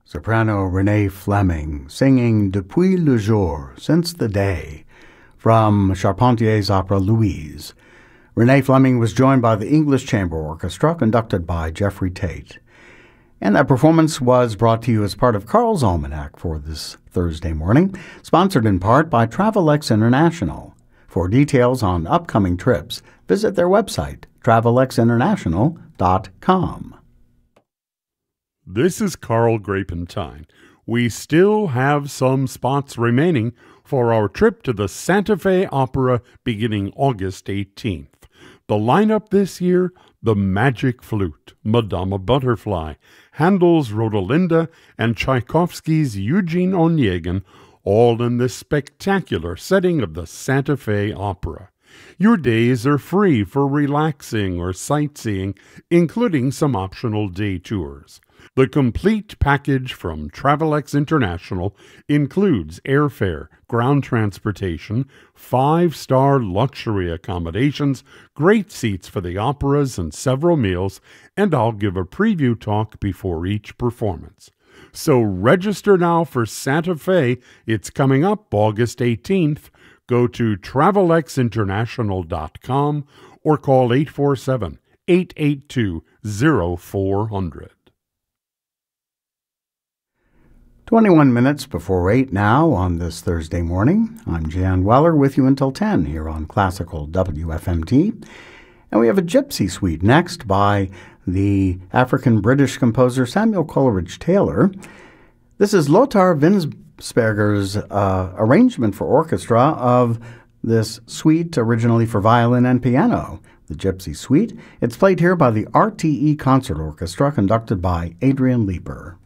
Soprano Renee Fleming singing Depuis le jour, Since the Day, from Charpentier's opera Louise. Renee Fleming was joined by the English Chamber Orchestra, conducted by Jeffrey Tate. And that performance was brought to you as part of Carl's Almanac for this Thursday morning, sponsored in part by Travelex International. For details on upcoming trips, visit their website, travelexinternational.com. This is Carl Grapentine. We still have some spots remaining for our trip to the Santa Fe Opera beginning August 18th. The lineup this year: The Magic Flute, Madama Butterfly, Handel's Rodolinda, and Tchaikovsky's Eugene Onegin, all in the spectacular setting of the Santa Fe Opera. Your days are free for relaxing or sightseeing, including some optional day tours. The complete package from Travelex International includes airfare, ground transportation, 5-star luxury accommodations, great seats for the operas and several meals, and I'll give a preview talk before each performance. So register now for Santa Fe. It's coming up August 18th. Go to travelexinternational.com or call 847-882-0400. 21 minutes before 8 now on this Thursday morning. I'm Jan Weller with you until 10 here on Classical WFMT. And we have a Gypsy Suite next by the African-British composer Samuel Coleridge Taylor. This is Lothar Winsberger's arrangement for orchestra of this suite originally for violin and piano, the Gypsy Suite. It's played here by the RTE Concert Orchestra, conducted by Adrian Leeper.